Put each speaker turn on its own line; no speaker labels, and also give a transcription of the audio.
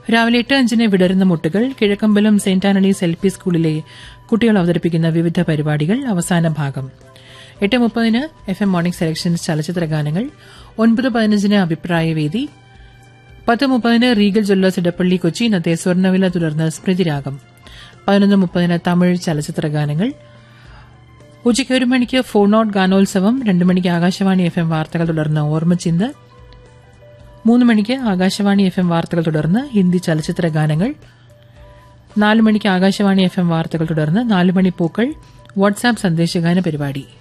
രാവിലെ 8:05 വിടരുന്ന മുട്ടുകൾ, കിഴക്കമ്പലം സെന്റ് ആന്റണീസ് LP സ്കൂളിലെ കുട്ടികൾ അവതരിപ്പിക്കുന്ന വിവിധ പരിപാടികൾ, അവസാന ഭാഗം. 8:30 FM മോർണിംഗ് സെലക്ഷൻസ് ചലച്ചിത്ര ഗാനങ്ങൾ. 9:15 അഭിപ്രായവേദി. 10:30 റീഗൽ ജ്വല്ലേഴ്സ് ഇടപ്പള്ളി കൊച്ചി ഇന്നത്തെ സ്വർണ്ണവില തുടർന്ന് സ്മൃതിരാഗം. 11:30 തമിഴ് ചലച്ചിത്ര ഗാനങ്ങൾ. ഉച്ചയ്ക്ക് 1 മണിക്ക് ഫോൺ ഔട്ട് ഗാനോത്സവം. 2 മണിക്ക് ആകാശവാണി FM വാർത്തകൾ തുടർന്ന് ഓർമ്മച്ചിന്ത്. 3 മണിക്ക് ആകാശവാണി FM വാർത്തകൾ തുടർന്ന് ഹിന്ദി ചലച്ചിത്ര ഗാനങ്ങൾ. 4 മണിക്ക് ആകാശവാണി FM വാർത്തകൾ തുടർന്ന് 4 മണി പൂക്കൾ വാട്സാപ്പ് സന്ദേശഗാന പരിപാടി.